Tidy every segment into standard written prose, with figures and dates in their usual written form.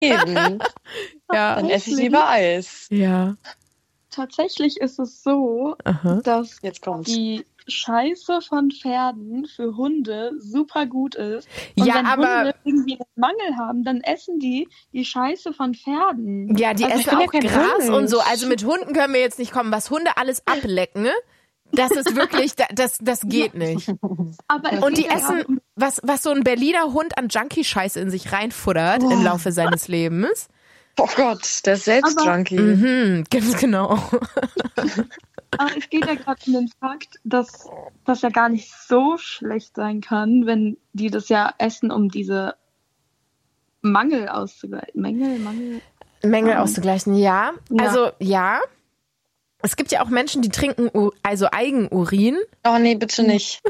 Eben. Ja. Dann esse ich lieber Eis. Ja. Tatsächlich ist es so, dass Jetzt kommt's. die Scheiße von Pferden für Hunde super gut ist. Und Ja, wenn aber- Hunde irgendwie einen Mangel haben, dann essen die Scheiße von Pferden. Ja, die Also ich essen bin ja auch kein Gras Hund. und so. Also mit Hunden können wir jetzt nicht kommen. Was Hunde alles ablecken, ne? Das ist wirklich, das geht nicht. Aber es Und die geht ja gerade essen, was so ein Berliner Hund an Junkie-Scheiße in sich reinfuttert im Laufe seines Lebens. Oh Gott, der ist selbst Aber- Junkie. Mhm, ganz genau. Aber es geht ja gerade um den Fakt, dass das ja gar nicht so schlecht sein kann, wenn die das ja essen, um diese Mangel auszugleichen. Mängel auszugleichen, ja. Ja. Also, ja. Es gibt ja auch Menschen, die trinken Eigenurin, Oh nee, bitte nicht.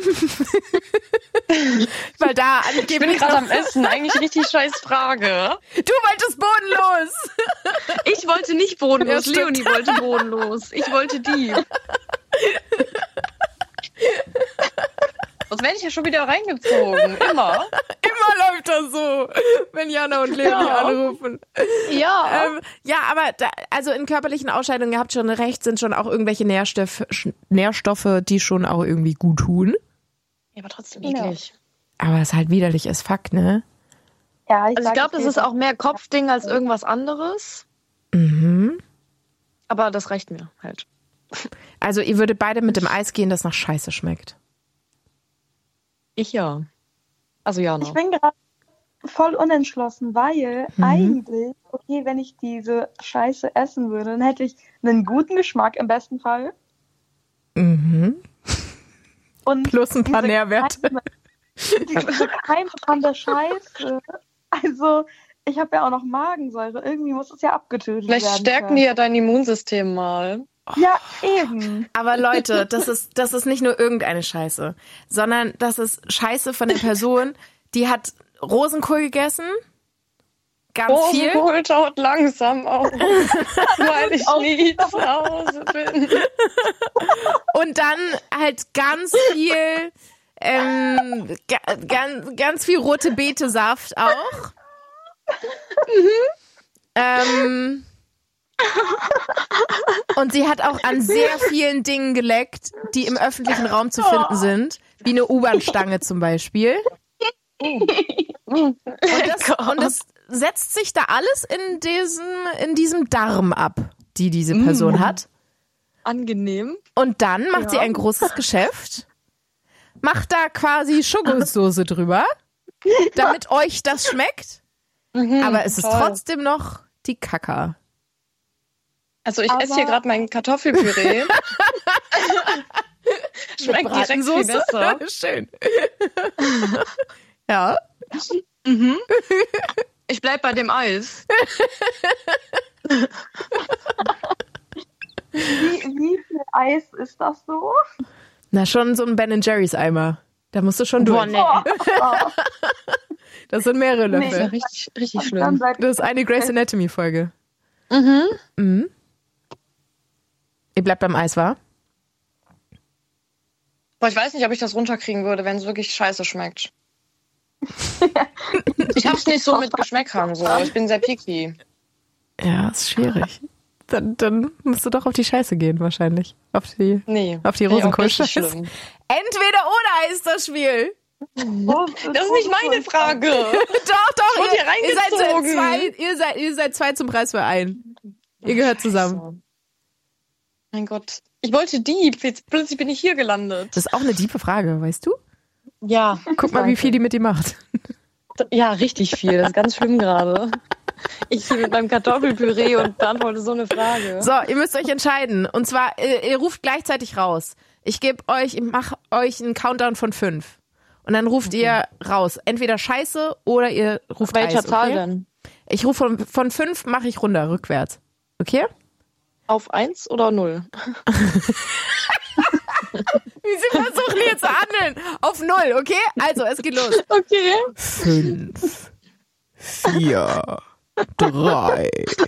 weil da Ich bin angeblich gerade noch, am Essen. Eigentlich richtig scheiß Frage. du wolltest bodenlos. Ich wollte nicht bodenlos. Ja, stimmt. Leonie wollte bodenlos. Ich wollte die. Sonst werde ich ja schon wieder reingezogen. Immer. Immer läuft das so, wenn Jana und Leonie Ja. anrufen. Ja. Ja, aber also in körperlichen Ausscheidungen, ihr habt schon recht, sind schon auch irgendwelche Nährstoffe, die schon auch irgendwie gut tun. Ja, aber trotzdem eklig. Aber es ist halt widerlich ist Fakt, ne? Ja, Also ich glaube, das ist auch mehr Kopfding als irgendwas anderes. Mhm. Aber das reicht mir halt. Also ihr würdet beide mit dem Eis gehen, das nach Scheiße schmeckt. Ich ja. Also ja, Ich noch. bin gerade voll unentschlossen, weil eigentlich, okay, wenn ich diese Scheiße essen würde, dann hätte ich einen guten Geschmack im besten Fall. Mhm. Und Plus ein paar diese Nährwerte. diese Keime von der Scheiße. Also, ich habe ja auch noch Magensäure. Irgendwie muss es ja abgetötet Vielleicht werden. stärken die ja dein Immunsystem mal. Ja, eben. Aber Leute, das ist nicht nur irgendeine Scheiße, sondern das ist Scheiße von der Person, die hat Rosenkohl gegessen, ganz viel. Rosenkohl taut langsam auf, weil ich nie zu Hause bin. Und dann halt ganz viel, ganz viel rote Betesaft auch. Und sie hat auch an sehr vielen Dingen geleckt, die im öffentlichen Raum zu finden sind, wie eine U-Bahn-Stange zum Beispiel. Und das setzt sich da alles in diesem Darm ab, die diese Person hat. Angenehm. Und dann macht sie ein großes Geschäft, macht da quasi Schokosoße drüber, damit euch das schmeckt. Aber es ist toll. trotzdem noch die Kacke. Also ich esse hier gerade mein Kartoffelpüree. Schmeckt direkt viel Bratensoße? besser. Schön. Ja. Ich bleib bei dem Eis. Wie viel Eis ist das so? Na, schon so ein Ben Jerry's Eimer. Da musst du schon durch. Boah, nee. Das sind mehrere Das ist ja Löffel. richtig Dann schlimm. bleibt Das ist eine Grey's Anatomy Folge. Mhm. Ihr bleibt beim Eis, wa? Boah, ich weiß nicht, ob ich das runterkriegen würde, wenn es wirklich scheiße schmeckt. Ich hab's nicht so mit Geschmäckern so. Ich bin sehr picky. Ja, ist schwierig. Dann musst du doch auf die Scheiße gehen, wahrscheinlich. Auf die Nee. Auf die Finde ich auch Rosenkohlscheiße. richtig schlimm. Entweder oder ist das Spiel. Das ist nicht meine Frage. Doch, wurde hier ihr seid so reingezogen. zwei, ihr seid zwei zum Preis für einen. Ihr gehört zusammen. Mein Gott. Ich wollte Dieb. Jetzt plötzlich bin ich hier gelandet. Das ist auch eine tiefe Frage, weißt du? Ja. Guck mal, wie viel die mit dir macht. Ja, richtig viel. Das ist ganz schlimm gerade. Ich hier mit meinem Kartoffelpüree und beantworte so eine Frage. So, ihr müsst euch entscheiden. Und zwar, ihr ruft gleichzeitig raus. Ich mache euch einen Countdown von 5. Und dann ruft ihr raus. Entweder Scheiße oder ihr ruft Welcher Eis, okay? Zahl denn? Ich rufe von 5, mache ich runter, rückwärts. Okay? Auf 1 oder 0? Wie sie versuchen hier zu handeln. Auf 0, okay? Also, es geht los. Okay. 5, 4, 3,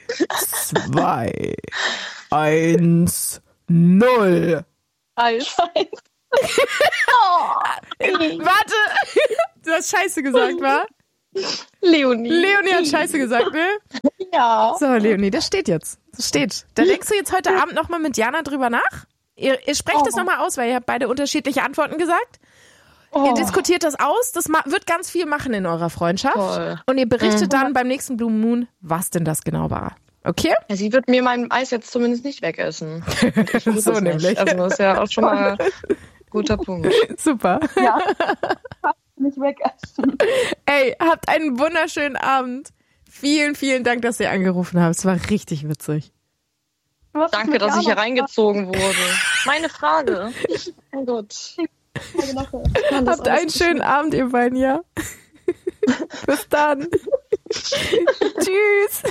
2, 1, 0. Eis. Warte, du hast Scheiße gesagt, wa? Leonie. Leonie hat Scheiße gesagt, ne? Ja. So, Leonie, das steht jetzt. Das steht. Da denkst du jetzt heute Abend nochmal mit Jana drüber nach? Ihr sprecht das nochmal aus, weil ihr habt beide unterschiedliche Antworten gesagt. Ihr diskutiert das aus. Das wird ganz viel machen in eurer Freundschaft. Toll. Und ihr berichtet dann beim nächsten Blue Moon, was denn das genau war. Okay? Ja, sie wird mir mein Eis jetzt zumindest nicht wegessen. So nämlich. Also das ist ja auch schon mal ein guter Punkt. Super. Ja. Nicht wegessen. Ey, habt einen wunderschönen Abend. Vielen, vielen Dank, dass ihr angerufen habt. Es war richtig witzig. Danke, dass ich hier reingezogen wurde. Meine Frage. Oh Gott. Habt einen schönen Abend, ihr beiden, ja? Bis dann. Tschüss.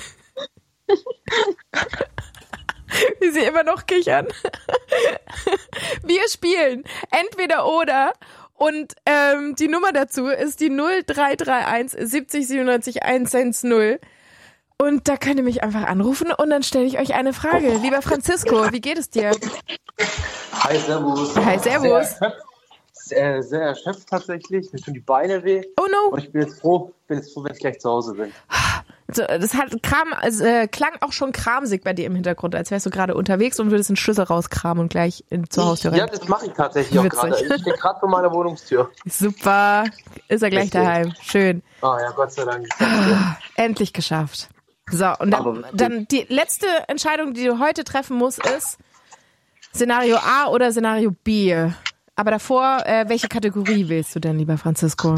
Wie sie immer noch kichern. Wir spielen entweder oder und die Nummer dazu ist die 0331 70 97 110. Und da könnt ihr mich einfach anrufen und dann stelle ich euch eine Frage. Lieber Francisco, wie geht es dir? Hi, servus. Hi, servus. Sehr erschöpft tatsächlich. Mir tun die Beine weh. Oh no. Und ich bin jetzt froh, wenn ich gleich zu Hause bin. So, das hat klang auch schon kramsig bei dir im Hintergrund, als wärst du gerade unterwegs und würdest einen Schlüssel rauskramen und gleich zur Haustür rennen. Ja, das mache ich tatsächlich auch gerade. Ich stehe gerade vor meiner Wohnungstür. Super. Ist er gleich daheim. Schön. Ah ja, Gott sei Dank. Endlich geschafft. So, und dann die letzte Entscheidung, die du heute treffen musst, ist Szenario A oder Szenario B. Aber davor, welche Kategorie wählst du denn, lieber Francisco?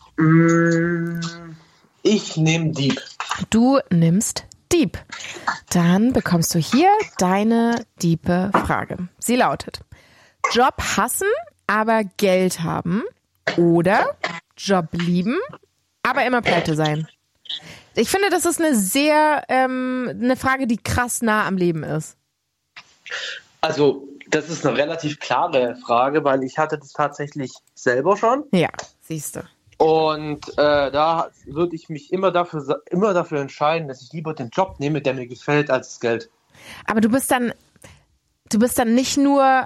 Ich nehme Dieb. Du nimmst Dieb. Dann bekommst du hier deine diepe Frage. Sie lautet: Job hassen, aber Geld haben oder Job lieben, aber immer pleite sein? Ich finde, das ist eine Frage, die krass nah am Leben ist. Also, das ist eine relativ klare Frage, weil ich hatte das tatsächlich selber schon. Ja, siehst du. Und da würde ich mich immer dafür entscheiden, dass ich lieber den Job nehme, der mir gefällt, als das Geld. Aber du bist dann nicht nur,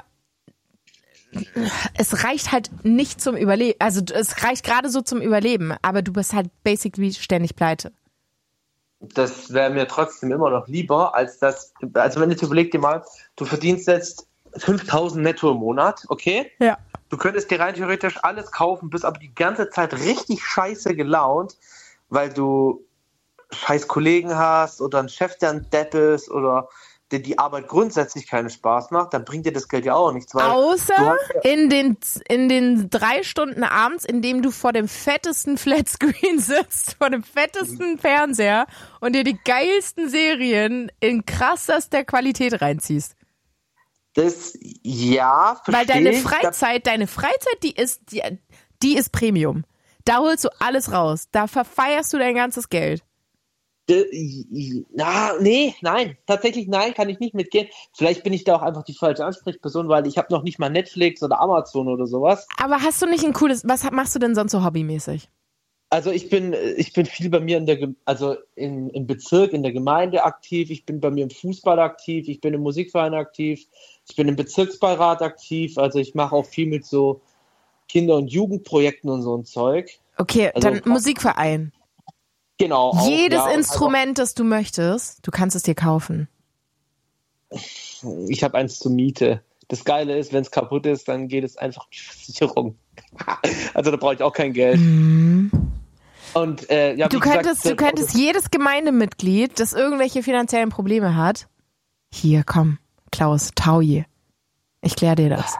es reicht halt nicht zum Überleben, also es reicht gerade so zum Überleben, aber du bist halt basically ständig pleite. Das wäre mir trotzdem immer noch lieber, als wenn du überleg dir mal, du verdienst jetzt 5.000 netto im Monat, okay? Ja. Du könntest dir rein theoretisch alles kaufen, bist aber die ganze Zeit richtig scheiße gelaunt, weil du scheiß Kollegen hast oder einen Chef, der ein Depp ist oder der die Arbeit grundsätzlich keinen Spaß macht, dann bringt dir das Geld ja auch nichts. Weil außer in den 3 Stunden abends, in dem du vor dem fettesten Flatscreen sitzt, vor dem fettesten Fernseher und dir die geilsten Serien in krassester Qualität reinziehst. Das, ja, verstehe. Weil deine Freizeit, die ist Premium. Da holst du alles raus. Da verfeierst du dein ganzes Geld. Nein, tatsächlich nein, kann ich nicht mitgehen. Vielleicht bin ich da auch einfach die falsche Ansprechperson, weil ich habe noch nicht mal Netflix oder Amazon oder sowas. Aber hast du nicht was machst du denn sonst so hobbymäßig? Also ich bin viel bei mir im Bezirk, in der Gemeinde aktiv, ich bin bei mir im Fußball aktiv, ich bin im Musikverein aktiv, ich bin im Bezirksbeirat aktiv, also ich mache auch viel mit so Kinder- und Jugendprojekten und so ein Zeug. Okay, also, dann Musikverein. Genau. Auch, jedes ja, Instrument, das du möchtest, du kannst es dir kaufen. Ich habe eins zur Miete. Das Geile ist, wenn es kaputt ist, dann geht es einfach die Versicherung. Also da brauche ich auch kein Geld. Mhm. Und du könntest jedes Gemeindemitglied, das irgendwelche finanziellen Probleme hat, hier, komm, Klaus, Tauji, ich kläre dir das.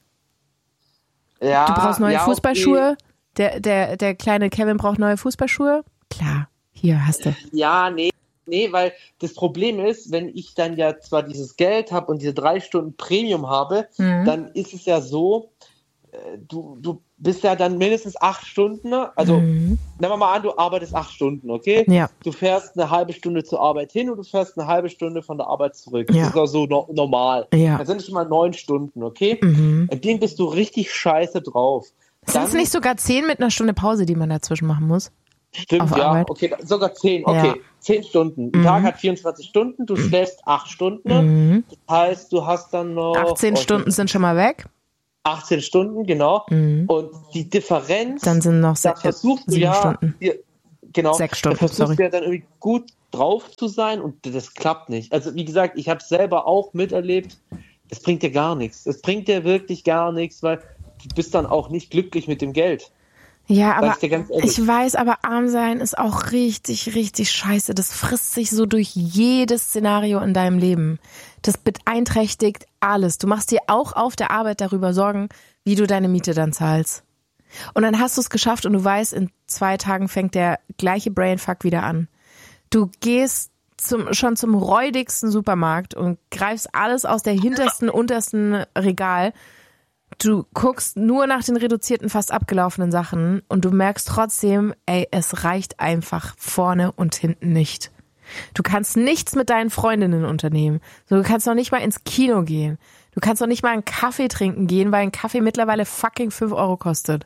Ja, du brauchst neue Fußballschuhe, okay. der kleine Kevin braucht neue Fußballschuhe, klar, hier, hast du. Ja, nee, weil das Problem ist, wenn ich dann ja zwar dieses Geld habe und diese 3 Stunden Premium habe, dann ist es ja so, du bist ja dann mindestens 8 Stunden, also nehmen wir mal an, du arbeitest 8 Stunden, okay? Ja. Du fährst eine halbe Stunde zur Arbeit hin und du fährst eine halbe Stunde von der Arbeit zurück. Das ist auch so normal. Ja. Das sind schon mal 9 Stunden, okay? In denen bist du richtig scheiße drauf. Sind es nicht sogar 10 mit einer Stunde Pause, die man dazwischen machen muss? Stimmt, ja, Arbeit? Okay, sogar 10, okay. Ja. 10 Stunden. Ein Tag hat 24 Stunden, du schläfst 8 Stunden. Das heißt, du hast dann noch... 18 Stunden sind schon mal weg. 18 Stunden, genau. Und die Differenz, dann sind noch 7 Stunden. genau. 6 Stunden, Da versuchst du ja dann irgendwie gut drauf zu sein und das klappt nicht. Also wie gesagt, ich habe es selber auch miterlebt. Das bringt dir gar nichts. Das bringt dir wirklich gar nichts, weil du bist dann auch nicht glücklich mit dem Geld. Ja, aber Sag ich dir ganz ehrlich. ich weiß, aber arm sein ist auch richtig, richtig scheiße. Das frisst sich so durch jedes Szenario in deinem Leben. Das beeinträchtigt alles. Du machst dir auch auf der Arbeit darüber Sorgen, wie du deine Miete dann zahlst. Und dann hast du es geschafft und du weißt, in 2 Tagen fängt der gleiche Brainfuck wieder an. Du gehst schon zum räudigsten Supermarkt und greifst alles aus der hintersten, untersten Regal. Du guckst nur nach den reduzierten, fast abgelaufenen Sachen und du merkst trotzdem, es reicht einfach vorne und hinten nicht. Du kannst nichts mit deinen Freundinnen unternehmen. Du kannst noch nicht mal ins Kino gehen. Du kannst noch nicht mal einen Kaffee trinken gehen, weil ein Kaffee mittlerweile fucking 5 Euro kostet.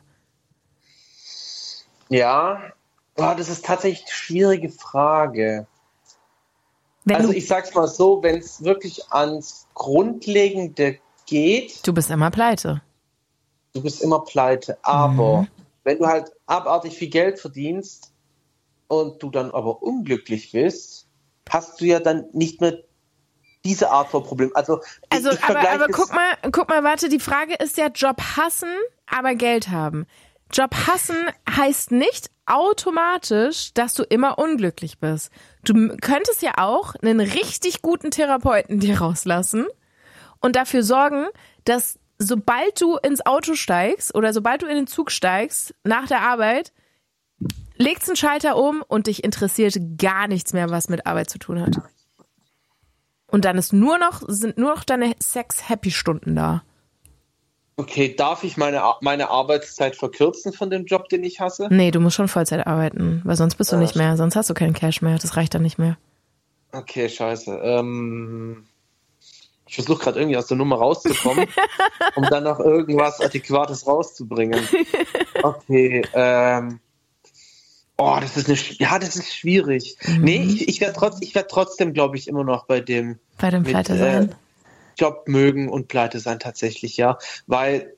Ja, das ist tatsächlich eine schwierige Frage. Also ich sag's mal so, wenn es wirklich ans Grundlegende geht. Du bist immer pleite. Du bist immer pleite. Aber wenn du halt abartig viel Geld verdienst und du dann aber unglücklich bist, hast du ja dann nicht mehr diese Art von Problem. Aber guck mal, warte, die Frage ist ja Job hassen, aber Geld haben. Job hassen heißt nicht automatisch, dass du immer unglücklich bist. Du könntest ja auch einen richtig guten Therapeuten dir rauslassen und dafür sorgen, dass sobald du ins Auto steigst oder sobald du in den Zug steigst nach der Arbeit, legst einen Schalter um und dich interessiert gar nichts mehr, was mit Arbeit zu tun hat. Und dann sind nur noch deine Sex-Happy-Stunden da. Okay, darf ich meine Arbeitszeit verkürzen von dem Job, den ich hasse? Nee, du musst schon Vollzeit arbeiten, weil sonst bist du nicht mehr, sonst hast du keinen Cash mehr, das reicht dann nicht mehr. Okay, scheiße. Ich versuche gerade irgendwie aus der Nummer rauszukommen, um dann noch irgendwas Adäquates rauszubringen. Okay, das ist schwierig. Nee, ich werde trotzdem, glaube ich, immer noch bei dem Pleite sein. Job mögen und pleite sein tatsächlich, ja. Weil,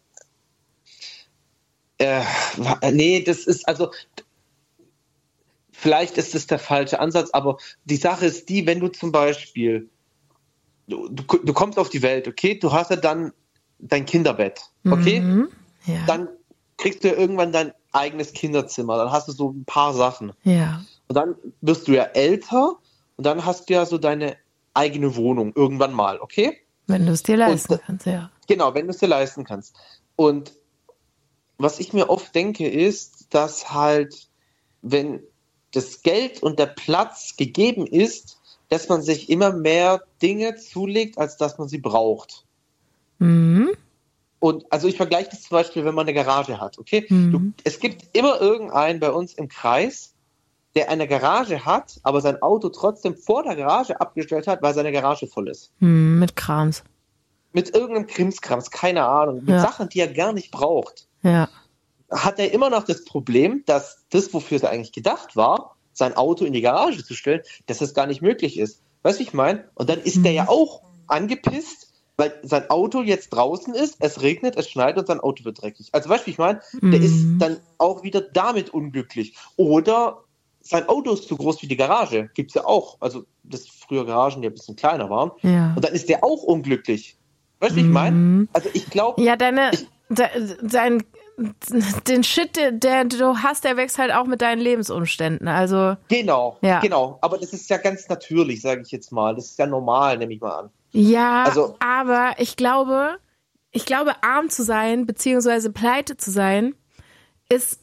das ist, also, vielleicht ist das der falsche Ansatz, aber die Sache ist die, wenn du zum Beispiel, du kommst auf die Welt, okay, du hast ja dann dein Kinderbett, okay? Ja. Dann kriegst du ja irgendwann dein eigenes Kinderzimmer, dann hast du so ein paar Sachen. Ja. Und dann wirst du ja älter und dann hast du ja so deine eigene Wohnung irgendwann mal, okay? Wenn du es dir leisten kannst, ja. Genau, wenn du es dir leisten kannst. Und was ich mir oft denke, ist, dass halt, wenn das Geld und der Platz gegeben ist, dass man sich immer mehr Dinge zulegt, als dass man sie braucht. Mhm. Und also ich vergleiche das zum Beispiel, wenn man eine Garage hat, okay? Es gibt immer irgendeinen bei uns im Kreis, der eine Garage hat, aber sein Auto trotzdem vor der Garage abgestellt hat, weil seine Garage voll ist. Mit Krams. Mit irgendeinem Krimskrams, keine Ahnung. Mit Sachen, die er gar nicht braucht. Ja. Hat er immer noch das Problem, dass das, wofür es eigentlich gedacht war, sein Auto in die Garage zu stellen, dass das gar nicht möglich ist. Weißt du, wie ich meine? Und dann ist der ja auch angepisst, weil sein Auto jetzt draußen ist, es regnet, es schneit und sein Auto wird dreckig. Also weißt du, wie ich meine? Der ist dann auch wieder damit unglücklich. Oder sein Auto ist zu groß wie die Garage. Gibt's ja auch. Also, dass früher Garagen ja ein bisschen kleiner waren. Ja. Und dann ist der auch unglücklich. Weißt du, wie ich meine? Also, ich glaube... Ja, den Shit, der du hast, der wächst halt auch mit deinen Lebensumständen. Also... Genau. Aber das ist ja ganz natürlich, sage ich jetzt mal. Das ist ja normal, nehme ich mal an. Ja, also, aber ich glaube, arm zu sein, beziehungsweise pleite zu sein, ist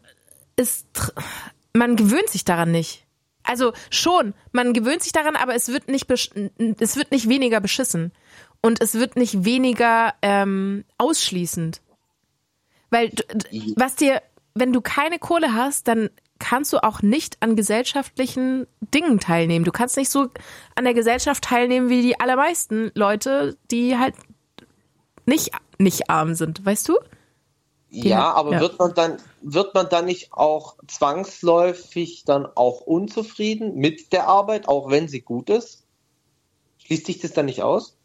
man gewöhnt sich daran nicht. Also schon, man gewöhnt sich daran, aber es wird nicht weniger beschissen. Und es wird nicht weniger ausschließend. Weil wenn du keine Kohle hast, dann kannst du auch nicht an gesellschaftlichen Dingen teilnehmen. Du kannst nicht so an der Gesellschaft teilnehmen wie die allermeisten Leute, die halt nicht arm sind, weißt du? Ja, aber wird man dann nicht auch zwangsläufig dann auch unzufrieden mit der Arbeit, auch wenn sie gut ist? Schließt sich das dann nicht aus?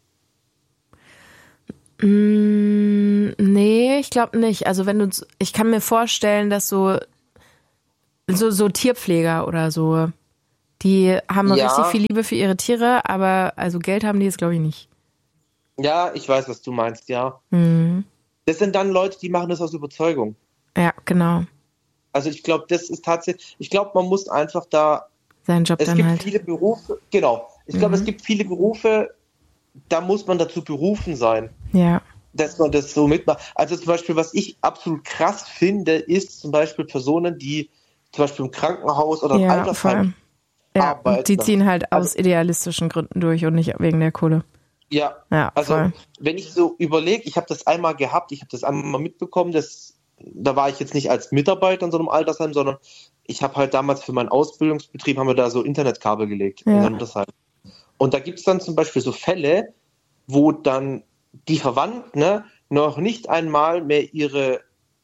Nee, ich glaube nicht. Also ich kann mir vorstellen, dass so so Tierpfleger oder so. Die haben richtig viel Liebe für ihre Tiere, aber also Geld haben die jetzt, glaube ich, nicht. Ja, ich weiß, was du meinst, ja. Mhm. Das sind dann Leute, die machen das aus Überzeugung. Ja, genau. Also ich glaube, das ist tatsächlich, ich glaube, man muss einfach da, seinen Job dann halt. Es gibt viele Berufe, genau, ich glaube, es gibt viele Berufe, da muss man dazu berufen sein. Ja. Dass man das so mitmacht. Also zum Beispiel, was ich absolut krass finde, ist zum Beispiel Personen, die zum Beispiel im Krankenhaus oder im Altersheim arbeiten. Die ziehen halt aus idealistischen Gründen durch und nicht wegen der Kohle. Ja, also voll. Wenn ich so überlege, ich habe das einmal gehabt, ich habe das einmal mitbekommen, da war ich jetzt nicht als Mitarbeiter in so einem Altersheim, sondern ich habe halt damals für meinen Ausbildungsbetrieb, haben wir da so Internetkabel gelegt in einem Altersheim. Und da gibt es dann zum Beispiel so Fälle, wo dann die Verwandten noch nicht einmal mehr ihre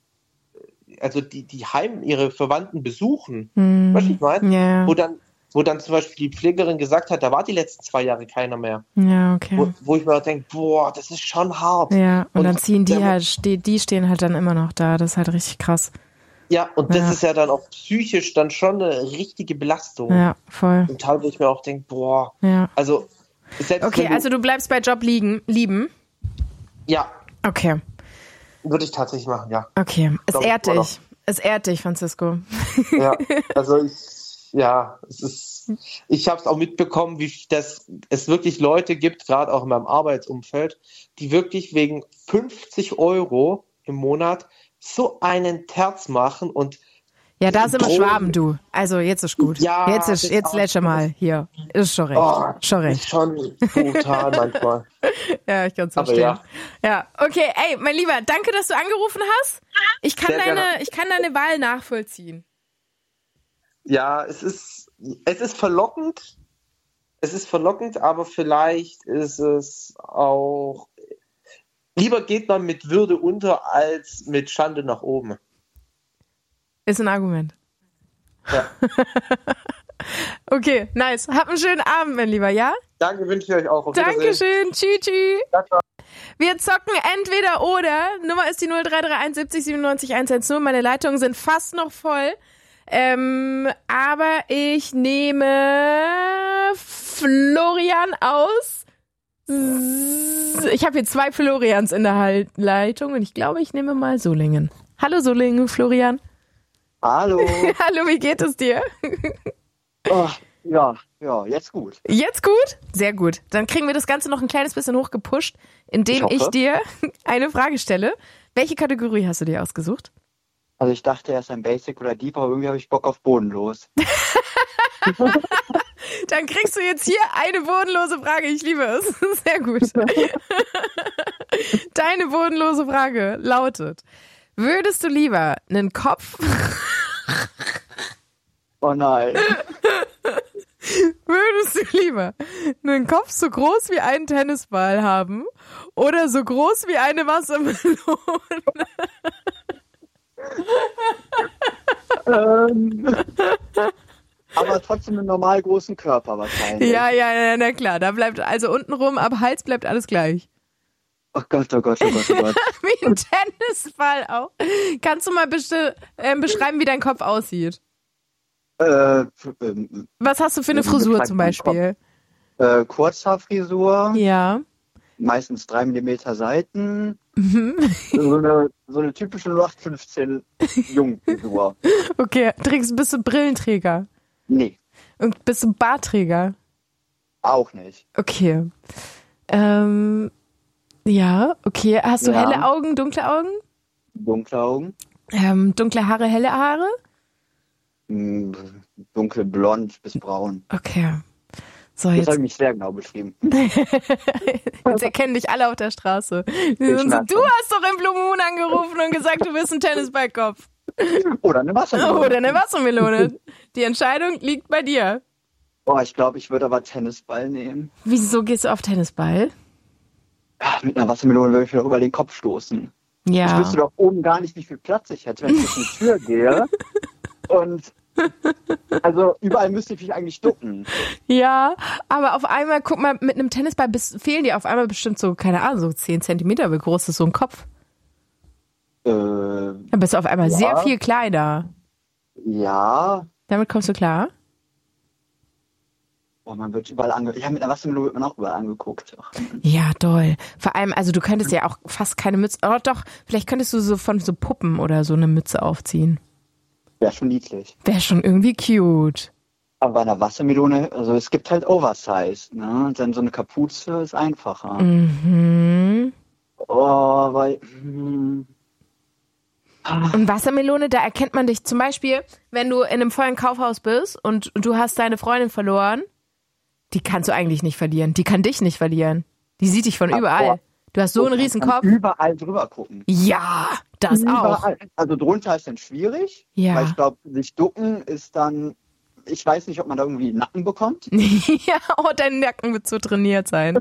Verwandten besuchen. Weißt du, ich meine? Yeah. Wo dann zum Beispiel die Pflegerin gesagt hat, da war die letzten 2 Jahre keiner mehr. Ja, okay. Wo ich mir denke, boah, das ist schon hart. Ja, und dann ziehen die halt, die stehen halt dann immer noch da. Das ist halt richtig krass. Ja, und das ist ja dann auch psychisch dann schon eine richtige Belastung. Ja, voll. Zum Teil, wo ich mir auch denke, boah, also selbst okay, also du bleibst bei Job lieben? Ja. Okay. Würde ich tatsächlich machen, ja. Okay, es ehrt dich, Francisco. Ja, also ich habe es auch mitbekommen, wie es wirklich Leute gibt, gerade auch in meinem Arbeitsumfeld, die wirklich wegen 50 € im Monat so einen Terz machen und ja, da sind wir Schwaben, du. Also jetzt ist gut. Ja, jetzt lässt mal hier. Ist schon recht. Oh, schon recht. Ist schon brutal manchmal. Ja, ich kann es verstehen. Ja, okay, ey, mein Lieber, danke, dass du angerufen hast. Ich kann deine Wahl nachvollziehen. Ja, es ist verlockend. Es ist verlockend, aber vielleicht ist es auch. Lieber geht man mit Würde unter als mit Schande nach oben. Ist ein Argument. Ja. Okay, nice. Hab einen schönen Abend, mein Lieber, ja? Danke, wünsche ich euch auch. Dankeschön. Tschüss. Ja, ciao. Wir zocken entweder oder. Nummer ist die 0331 70 97 110. Meine Leitungen sind fast noch voll. Aber ich nehme Florian aus. Ich habe hier 2 Florians in der Leitung und ich glaube, ich nehme mal Solingen. Hallo Solingen, Florian. Hallo. Hallo, wie geht es dir? Oh, ja, jetzt gut. Jetzt gut? Sehr gut. Dann kriegen wir das Ganze noch ein kleines bisschen hochgepusht, indem ich dir eine Frage stelle. Welche Kategorie hast du dir ausgesucht? Also ich dachte erst ein Basic oder Deep, aber irgendwie habe ich Bock auf bodenlos. Dann kriegst du jetzt hier eine bodenlose Frage. Ich liebe es. Sehr gut. Deine bodenlose Frage lautet: Würdest du lieber einen Kopf... Oh nein. Würdest du lieber einen Kopf so groß wie einen Tennisball haben oder so groß wie eine Wassermelone? Aber trotzdem einen normal großen Körper wahrscheinlich. Ja, na klar. Da bleibt also untenrum, ab Hals bleibt alles gleich. Oh Gott. Wie ein Tennisball auch. Kannst du mal bitte beschreiben, wie dein Kopf aussieht? Was hast du für eine Frisur zum Beispiel? Kurzhaarfrisur. Ja. Meistens 3 mm Seiten. So eine typische 0815 Jungfrisur. Okay, bist du Brillenträger? Nee. Und bist du Bartträger? Auch nicht. Okay. Ja, okay. Hast du helle Augen, dunkle Augen? Dunkle Augen. Dunkle Haare, helle Haare? Dunkelblond bis braun. Okay. So, das habe ich mich sehr genau beschrieben. Jetzt erkennen dich alle auf der Straße. Du hast doch im Blue Moon angerufen und gesagt, du bist ein Tennisballkopf. Oder eine Wassermelone. Oder eine Wassermelone. Die Entscheidung liegt bei dir. Oh, ich glaube, ich würde aber Tennisball nehmen. Wieso gehst du auf Tennisball? Ja, mit einer Wassermelone würde ich mir über den Kopf stoßen. Ja. Ich wüsste doch oben gar nicht, wie viel Platz ich hätte, wenn ich durch die Tür gehe. Und also überall müsste ich mich eigentlich ducken. Ja, aber auf einmal, guck mal, mit einem Tennisball fehlen dir auf einmal bestimmt so, keine Ahnung, so 10 Zentimeter, wie groß ist so ein Kopf? Dann bist du auf einmal sehr viel kleiner. Ja. Damit kommst du klar? Oh, man wird überall angeguckt. Ja, mit einer Wassermelone wird man auch überall angeguckt. Ach. Ja, doll. Vor allem, also du könntest ja auch fast keine Mütze, oh doch, vielleicht könntest du so von so Puppen oder so eine Mütze aufziehen. Wäre schon niedlich. Wäre schon irgendwie cute. Aber bei einer Wassermelone, also es gibt halt Oversize, ne? Und dann so eine Kapuze ist einfacher. Mhm. Oh, weil... Und Wassermelone, da erkennt man dich zum Beispiel, wenn du in einem vollen Kaufhaus bist und du hast deine Freundin verloren, die kannst du eigentlich nicht verlieren. Die kann dich nicht verlieren. Die sieht dich von überall. Du hast so einen riesen Kopf. Überall drüber gucken. Ja, das Überall. auch. Also drunter ist dann schwierig, Ja. weil ich glaube, sich ducken ist dann... Ich weiß nicht, ob man da irgendwie einen Nacken bekommt. Ja, oh, dein Nacken wird so trainiert sein.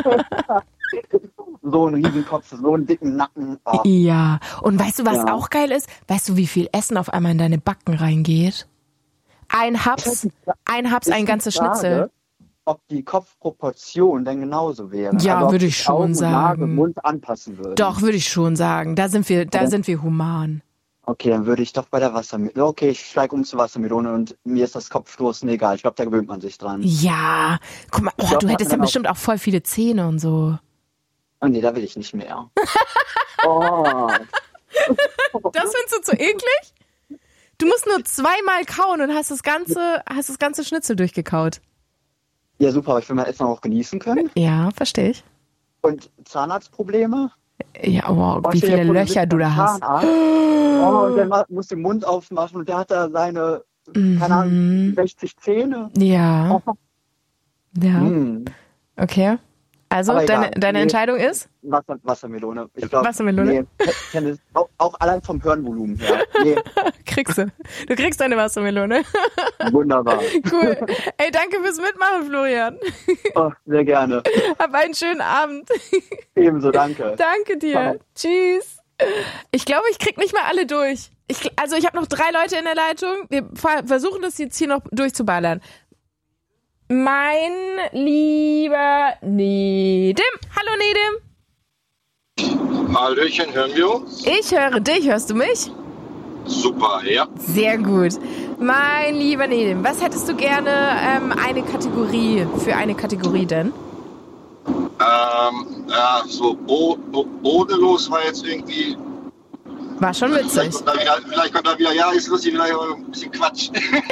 So einen riesen Kopf, so einen dicken Nacken. Oh. Ja, und weißt du, was Ja. auch geil ist? Weißt du, wie viel Essen auf einmal in deine Backen reingeht? Ein Haps, ein ganzes Schnitzel. Ob die Kopfproportion dann genauso wäre. Ja, also ob würde ich sich schon Augen, Nase, sagen. Mund anpassen würde. Doch, würde ich schon sagen. Da sind wir human. Okay, dann würde ich doch bei der Wassermelone. Okay, ich steige um zur Wassermelone und mir ist das Kopfstoßen egal. Ich glaube, da gewöhnt man sich dran. Ja, guck mal, oh, glaub, du man hättest kann ja auch- bestimmt auch voll viele Zähne und so. Oh nee, da will ich nicht mehr. Oh. Das findest du zu eklig? Du musst nur zweimal kauen und hast das ganze Schnitzel durchgekaut. Ja, super, aber ich will mein Essen auch genießen können. Ja, verstehe ich. Und Zahnarztprobleme? Ja, wow, Oh, wie stell dir viele vor, du Löcher sitzt du da beim hast. Zahnarzt. Oh, und der muss den Mund aufmachen und der hat da seine, keine Ahnung, 60 Zähne. Ja, Oh. ja, Hm. okay. Also, Aber egal. deine Nee. Entscheidung ist? Wassermelone. Ich glaub, Wassermelone? Nee, Tennis, auch allein vom Hörenvolumen her. Nee, Kriegst du. Du kriegst deine Wassermelone. wunderbar. Cool. Ey, danke fürs Mitmachen, Florian. Oh, sehr gerne. Hab einen schönen Abend. Ebenso, danke. Danke dir. Ciao. Tschüss. Ich glaube, ich krieg nicht mal alle durch. Ich habe noch 3 Leute in der Leitung. Wir versuchen das jetzt hier noch durchzuballern. Mein lieber Nedim. Hallo Nedim. Hallöchen, hören wir uns? Ich höre dich. Hörst du mich? Super, ja. Sehr gut. Mein lieber Nedim, was hättest du gerne eine Kategorie für eine Kategorie denn? Ja, so bodenlos war jetzt irgendwie. War schon witzig. Vielleicht kommt da wieder, ja, ist lustig, vielleicht auch ein bisschen Quatsch.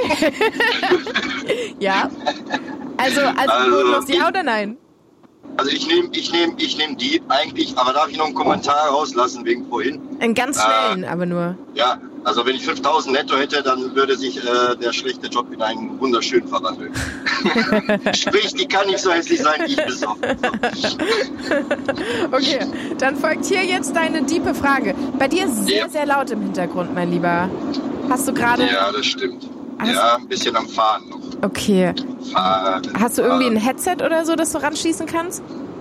Ja. Also bodenlos, ja oder nein? Also ich nehm die eigentlich, aber darf ich noch einen Kommentar rauslassen wegen vorhin? Einen ganz schnellen, aber nur. Ja, also wenn ich 5.000 netto hätte, dann würde sich der schlechte Job in einen wunderschönen verwandeln. Sprich, die kann nicht so hässlich sein, wie ich besoffen. Okay, dann folgt hier jetzt deine diepe Frage. Bei dir ist sehr, Ja. sehr laut im Hintergrund, mein Lieber. Hast du gerade... Ja, das stimmt. Ja, ein bisschen am Fahren noch. Okay. Fahren. Hast du irgendwie ein Headset oder so, das du ranschließen kannst?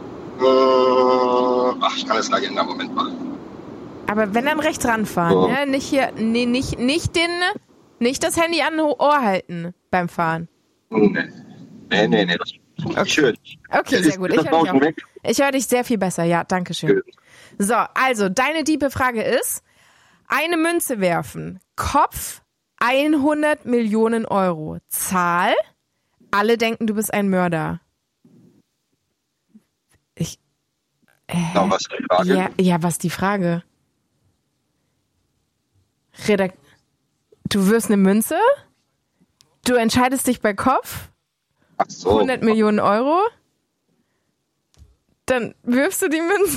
Ach, ich kann das gleich in einem Moment machen. Aber wenn dann rechts ranfahren, So. ne? Nicht hier, nee, nicht das Handy an Ohr halten beim Fahren. Nee, ich höre dich. Okay, sehr gut. Ich Das höre dich draußen auch. weg. Ich höre dich sehr viel besser. Ja, danke schön. Gut. So, also, deine diepe Frage ist, eine Münze werfen. Kopf 100 Millionen Euro. Zahl, alle denken, du bist ein Mörder. Genau, was ist die Frage? Ja, was ist die Frage? Du wirfst eine Münze? Du entscheidest dich bei Kopf? Ach so. 100 Millionen Euro? Dann wirfst du die Münze?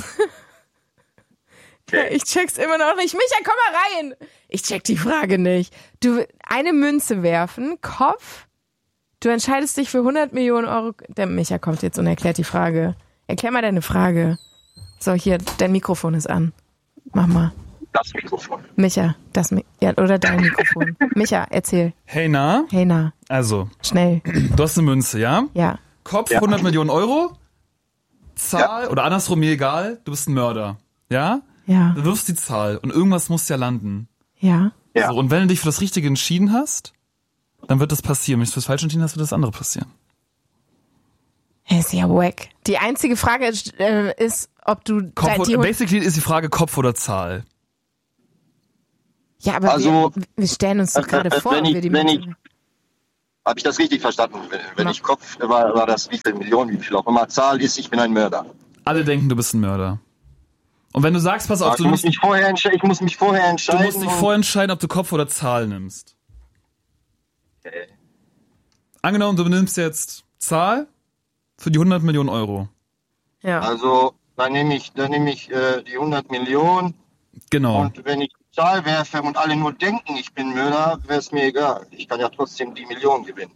Okay. Ich check's immer noch nicht. Micha, komm mal rein! Ich check die Frage nicht. Du, eine Münze werfen, Kopf? Du entscheidest dich für 100 Millionen Euro. Der Micha kommt jetzt und erklärt die Frage. Erklär mal deine Frage. So, hier, dein Mikrofon ist an. Mach mal. Das Mikrofon. Micha, oder dein Mikrofon. Micha, erzähl. Hey, na? Hey, na, Also, schnell. du hast eine Münze, ja? Ja. Kopf Ja. 100 Millionen Euro. Zahl, oder andersrum, mir egal, du bist ein Mörder. Ja? Ja. Du wirfst die Zahl und irgendwas muss ja landen. Ja. Ja. So, und wenn du dich für das Richtige entschieden hast, dann wird das passieren. Wenn du dich für das Falsche entschieden hast, wird das andere passieren. Ist ja wack. Die einzige Frage ist, ob du Kopf, die basically ist die Frage Kopf oder Zahl. Ja, aber Also, wir stellen uns doch gerade vor, wir die Münze... Habe ich das richtig verstanden? Wenn ich Kopf, war das wie viel Millionen, wie viel auch immer Zahl ist, ich bin ein Mörder. Alle denken, du bist ein Mörder. Und wenn du sagst, pass auf, ich muss mich vorher entscheiden. Du musst dich vorher entscheiden, ob du Kopf oder Zahl nimmst. Okay. Angenommen, du nimmst jetzt Zahl für die 100 Millionen Euro. Ja. Also, dann nehme ich die 100 Millionen. Genau. Und wenn ich die Zahl werfe und alle nur denken, ich bin Mörder, wäre es mir egal. Ich kann ja trotzdem die Million gewinnen.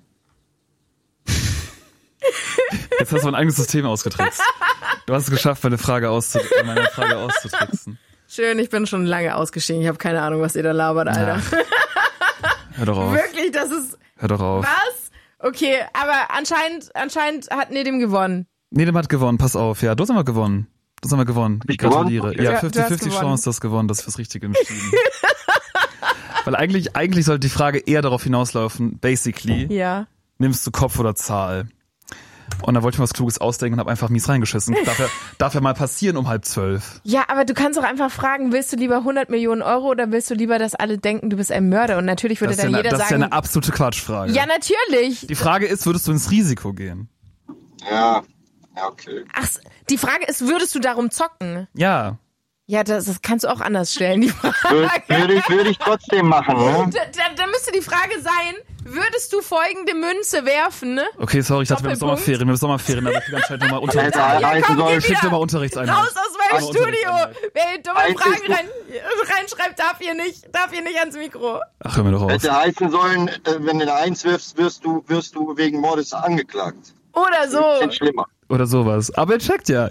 Jetzt hast du ein eigenes System ausgetrickst. Du hast es geschafft, meine Frage auszutricksen. Schön, ich bin schon lange ausgestiegen. Ich habe keine Ahnung, was ihr da labert, Alter. Ja. Hör doch auf. Wirklich, das ist... Hör doch auf. Was? Okay, aber anscheinend hat Nedim gewonnen. Nedim hat gewonnen, pass auf. Ja, du hast einmal gewonnen. Ich gratuliere. Okay. Ja, Du hast 50-50 gewonnen. Chance, du hast gewonnen. Das ist fürs Richtige entschieden. Weil eigentlich sollte die Frage eher darauf hinauslaufen, basically, Ja. nimmst du Kopf oder Zahl? Und da wollte ich mir was Kluges ausdenken und habe einfach mies reingeschissen. Darf ja mal passieren um 11:30. Ja, aber du kannst auch einfach fragen, willst du lieber 100 Millionen Euro oder willst du lieber, dass alle denken, du bist ein Mörder? Und natürlich würde dann jeder Das ist ja sagen... eine absolute Quatschfrage. Ja, natürlich. Die Frage ist, würdest du ins Risiko gehen? Ja, okay. Ach, die Frage ist, würdest du darum zocken? Ja. Ja, das kannst du auch anders stellen, die Frage. Würde ich trotzdem machen, ne? Da müsste die Frage sein, würdest du folgende Münze werfen, ne? Okay, sorry, ich dachte, wir haben Sommerferien, aber ich krieg anscheinend nochmal Unterricht. Heißen soll, Unterrichtseinheit. Raus aus meinem Einmal Studio! Unterrichtseinheit. Wer dumme Fragen reinschreibt, darf hier nicht ans Mikro. Ach, hör mir doch auf. Hätte heißen sollen, wenn du eine 1 wirfst, wirst du wegen Mordes angeklagt. Oder so. Bisschen schlimmer. Oder sowas. Aber ihr checkt ja.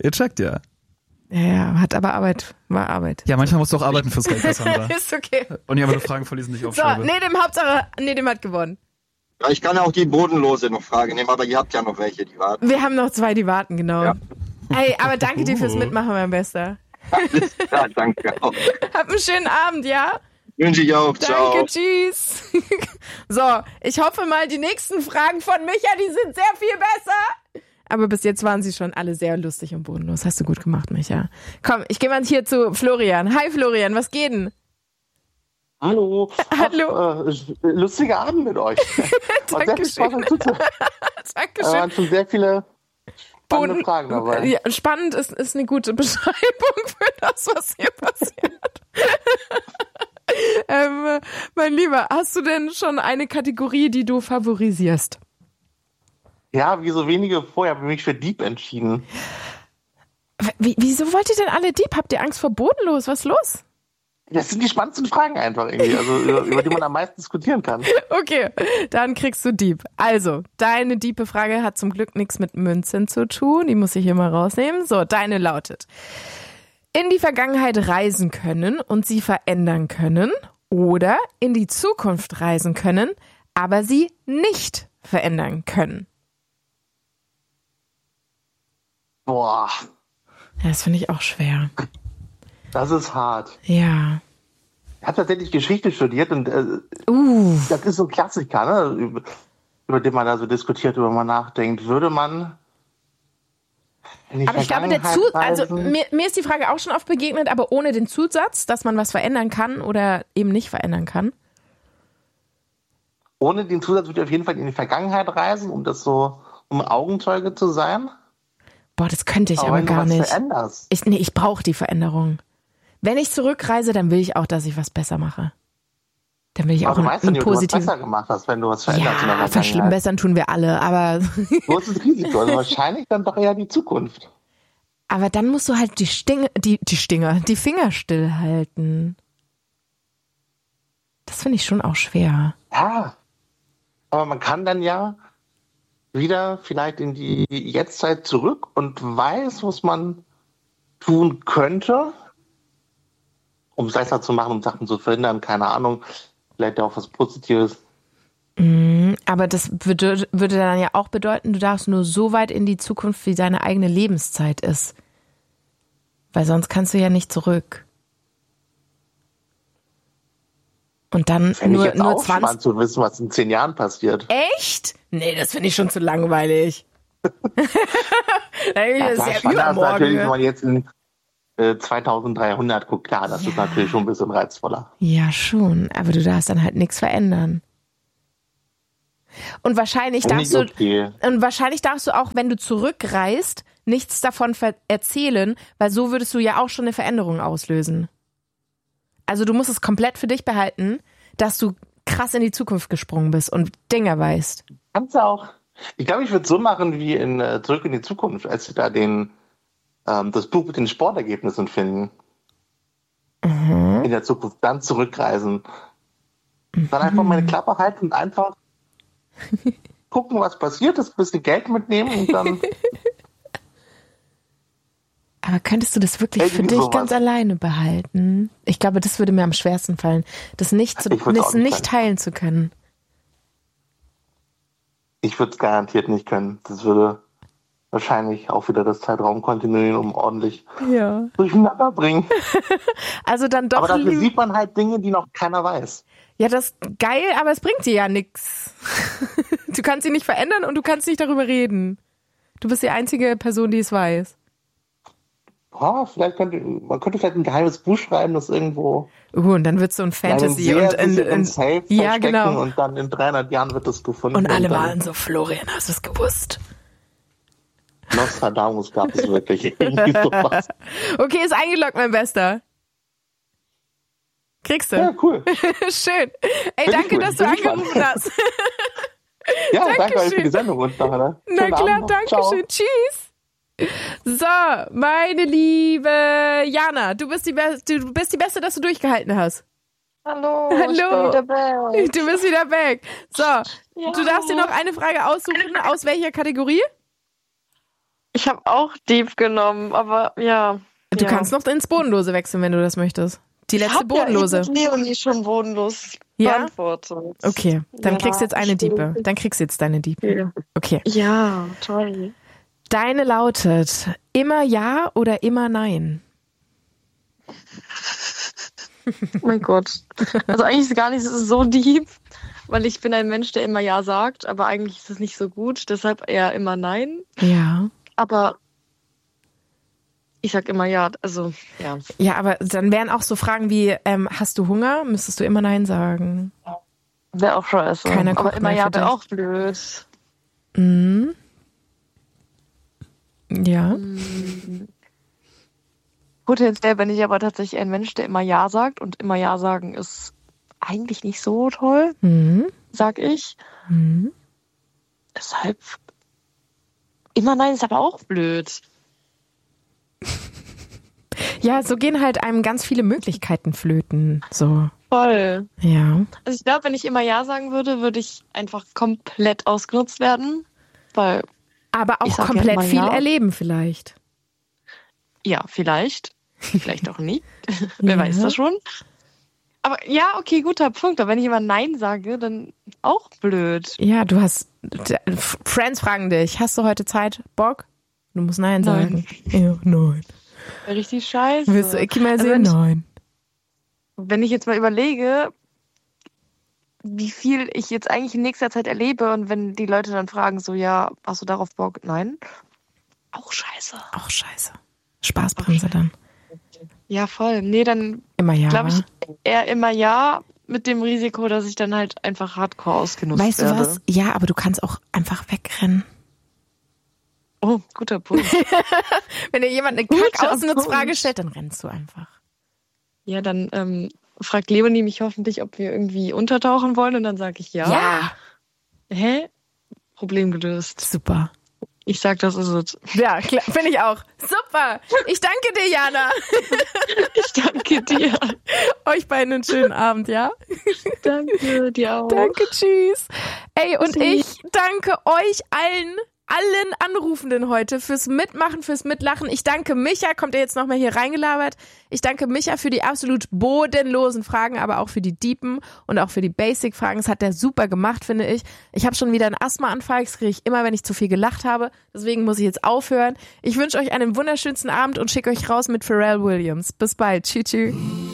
Ja, war Arbeit. Ja, manchmal musst du auch arbeiten fürs Geld, Cassandra. Ist okay. Und nicht einfach nur Fragen vorlesen, nicht So, aufschreibe. Nedim hat gewonnen. Ja, ich kann auch die bodenlose noch Frage nehmen, aber ihr habt ja noch welche, die warten. Wir haben noch 2, die warten, genau. Ja. Ey, aber danke dir fürs Mitmachen, mein Bester. Ja, danke auch. Hab einen schönen Abend, ja? Wünsche ich auch. Ciao. Danke, tschüss. So, ich hoffe mal, die nächsten Fragen von Micha, die sind sehr viel besser. Aber bis jetzt waren sie schon alle sehr lustig und bodenlos. Hast du gut gemacht, Micha. Komm, ich gehe mal hier zu Florian. Hi, Florian, was geht denn? Hallo. Hallo. Lustiger Abend mit euch. War sehr viel Spaß am Zuzuhören. Da Dankeschön. waren schon sehr viele spannende Fragen dabei. Ja, spannend ist eine gute Beschreibung für das, was hier passiert. Mein Lieber, hast du denn schon eine Kategorie, die du favorisierst? Ja, wie so wenige vorher habe ich mich für Dieb entschieden. Wieso wollt ihr denn alle Dieb? Habt ihr Angst vor bodenlos? Was ist los? Das sind die spannendsten Fragen einfach irgendwie, also über die man am meisten diskutieren kann. Okay, dann kriegst du Dieb. Also, deine Diebe-Frage hat zum Glück nichts mit Münzen zu tun. Die muss ich hier mal rausnehmen. So, deine lautet: In die Vergangenheit reisen können und sie verändern können oder in die Zukunft reisen können, aber sie nicht verändern können. Boah, Ja, das finde ich auch schwer. das ist hart. Ja. Ich habe tatsächlich Geschichte studiert und das ist so ein Klassiker, ne? Über den man da so diskutiert, über man nachdenkt. Würde man in die Aber ich glaube, mir ist die Frage auch schon oft begegnet, aber ohne den Zusatz, dass man was verändern kann oder eben nicht verändern kann. Ohne den Zusatz würde ich auf jeden Fall in die Vergangenheit reisen, um Augenzeuge zu sein. Boah, das könnte ich aber wenn gar du was nicht. veränderst. Ich brauche die Veränderung. Wenn ich zurückreise, dann will ich auch, dass ich was besser mache. Dann will ich Aber auch du weißt ja einen nicht, ob du was positiven... besser gemacht hast, wenn du was veränderst. in der Ja, Vergangenheit. verschlimmbessern tun wir alle, aber... Großes Risiko, also wahrscheinlich dann doch eher die Zukunft. aber dann musst du halt die Finger stillhalten. Das finde ich schon auch schwer. Ja, aber man kann dann ja wieder vielleicht in die Jetztzeit zurück und weiß, was man tun könnte, um es besser zu machen, um Sachen zu verhindern, keine Ahnung, vielleicht auch was Positives. Aber das würde dann ja auch bedeuten, du darfst nur so weit in die Zukunft, wie deine eigene Lebenszeit ist. Weil sonst kannst du ja nicht zurück. Und dann Fände ich nur jetzt auch 20... spannend zu wissen, was in 10 Jahren passiert. Echt? Nee, das finde ich schon zu langweilig. Das ist ja spannender ist natürlich, übermorgen. 2300, guck klar, das ist natürlich schon ein bisschen reizvoller. Ja, schon. Aber du darfst dann halt nichts verändern. Und wahrscheinlich darfst du auch, wenn du zurückreist, nichts davon erzählen, weil so würdest du ja auch schon eine Veränderung auslösen. Also du musst es komplett für dich behalten, dass du krass in die Zukunft gesprungen bist und Dinge weißt. Kannst du auch. Ich glaube, ich würde so machen wie in Zurück in die Zukunft, als sie da das Buch mit den Sportergebnissen finden. In der Zukunft dann zurückreisen. Dann einfach meine Klappe halten und einfach gucken, was passiert ist, ein bisschen Geld mitnehmen und dann... Aber könntest du das wirklich für dich ganz alleine behalten? Ich glaube, das würde mir am schwersten fallen, das nicht teilen zu können. Ich würde es garantiert nicht können. Das würde wahrscheinlich auch wieder das Zeitraumkontinuum ordentlich durcheinander bringen. Also dann doch. Aber dafür sieht man halt Dinge, die noch keiner weiß. Ja, das ist geil, aber es bringt dir ja nichts. Du kannst sie nicht verändern und du kannst nicht darüber reden. Du bist die einzige Person, die es weiß. Oh, man könnte vielleicht ein geheimes Buch schreiben, das irgendwo... und dann wird so ein Fantasy und Safe ja, genau. Und dann in 300 Jahren wird das gefunden. Und alle waren so, Florian, hast du es gewusst? Nostradamus gab es wirklich. Irgendwie sowas. Okay, ist eingeloggt, mein Bester. Kriegst du? Ja, cool. Schön. Ey, danke, dass du angerufen hast. Ja, danke euch für die Sendung. Und nachher, na klar, danke schön. Tschüss. So, meine liebe Jana, du bist die Beste, dass du durchgehalten hast. Hallo. Ich bin wieder back. Du bist wieder back. So, Du darfst dir noch eine Frage aussuchen. Aus welcher Kategorie? Ich habe auch Deep genommen, aber ja. Du kannst noch ins Bodenlose wechseln, wenn du das möchtest. Die letzte Bodenlose. Ich habe Leonie schon bodenlos beantwortet. Okay, dann kriegst du jetzt eine Diepe. Dann kriegst du jetzt deine Diepe. Okay. Ja, toll. Deine lautet immer ja oder immer nein? Oh mein Gott. Also eigentlich ist es gar nicht so deep, weil ich bin ein Mensch, der immer ja sagt, aber eigentlich ist es nicht so gut, deshalb eher immer nein. Ja. Aber ich sag immer ja, also ja. Ja, aber dann wären auch so Fragen wie, hast du Hunger? Müsstest du immer nein sagen. Wäre auch scheiße. Keiner aber guckt immer mehr ja für wäre dich. auch blöd. Mhm. Ja. Potenziell bin ich aber tatsächlich ein Mensch, der immer ja sagt und immer ja sagen ist eigentlich nicht so toll, sag ich. Deshalb immer nein ist aber auch blöd. Ja, so gehen halt einem ganz viele Möglichkeiten flöten. So. Voll. Ja. Also ich glaube, wenn ich immer ja sagen würde, würde ich einfach komplett ausgenutzt werden. Weil aber auch komplett viel erleben vielleicht. Ja, vielleicht. Vielleicht auch nicht. Wer weiß das schon. Aber ja, okay, guter Punkt. Aber wenn ich immer Nein sage, dann auch blöd. Ja, Friends fragen dich, hast du heute Zeit, Bock? Du musst Nein sagen. Ja, nein. Richtig scheiße. Willst du Ecki mal sehen? Nein. Wenn ich jetzt mal überlege, wie viel ich jetzt eigentlich in nächster Zeit erlebe und wenn die Leute dann fragen so, ja, hast du darauf Bock? Nein. Auch scheiße. Auch scheiße. Spaßbremse dann. Ja, voll. Nee, dann immer ja. Glaube ich eher immer ja, mit dem Risiko, dass ich dann halt einfach hardcore ausgenutzt werde. Weißt du was? Ja, aber du kannst auch einfach wegrennen. Oh, guter Punkt. Wenn dir jemand eine Kack-Ausnutzfrage stellt, dann rennst du einfach. Ja, dann fragt Leonie mich hoffentlich, ob wir irgendwie untertauchen wollen und dann sage ich ja. Ja. Hä? Problem gelöst. Super. Ich sag, das ist es. Ja, klar, finde ich auch. Super. Ich danke dir, Jana. Ich danke dir. Euch beiden einen schönen Abend, ja? Danke, dir auch. Danke, tschüss. Ey, und ich danke euch allen Anrufenden heute fürs Mitmachen, fürs Mitlachen. Ich danke Micha, kommt er jetzt nochmal hier reingelabert. Ich danke Micha für die absolut bodenlosen Fragen, aber auch für die deepen und auch für die Basic-Fragen. Das hat der super gemacht, finde ich. Ich habe schon wieder einen Asthma-Anfall, das kriege ich immer, wenn ich zu viel gelacht habe. Deswegen muss ich jetzt aufhören. Ich wünsche euch einen wunderschönsten Abend und schicke euch raus mit Pharrell Williams. Bis bald. Tschüss.